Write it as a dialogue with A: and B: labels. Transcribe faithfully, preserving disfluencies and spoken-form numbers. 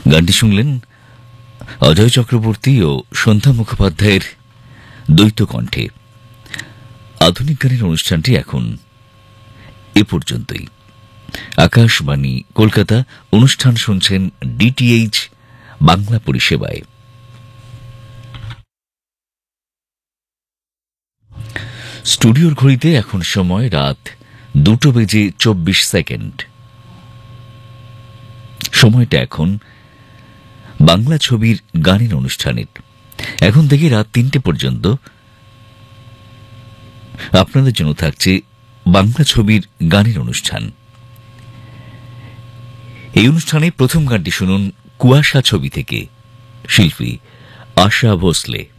A: গানটি শুনলেন অজয় চক্রবর্তী ও সন্ধ্যা মুখোপাধ্যায়ের দ্বৈত কণ্ঠে। আধুনিক গানের অনুষ্ঠানটি এখন এ পর্যন্তই। আকাশবাণী কলকাতা, অনুষ্ঠান শুনছেন ডিটিএইচ বাংলা পরিষেবায়। স্টুডিওর ঘড়িতে এখন সময় রাত দুটো বেজে চব্বিশ সেকেন্ড। সময়টা এখন বাংলা ছবির গানের অনুষ্ঠানের। এখন থেকে রাত তিনটে পর্যন্ত আপনাদের জন্য থাকছে বাংলা ছবির গানের অনুষ্ঠান। এই অনুষ্ঠানে প্রথম গানটি শুনুন কুয়াশা ছবি থেকে, শিল্পী আশা ভোসলে।